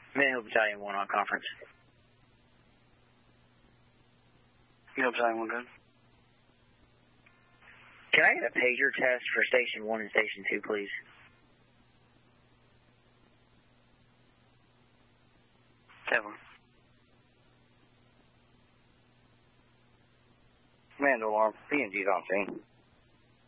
Mayo Battalion 1 on conference. Mayo Battalion 1, good. Can I get a pager test for Station 1 and Station 2, please? Seven. Command alarm. PNG's on scene.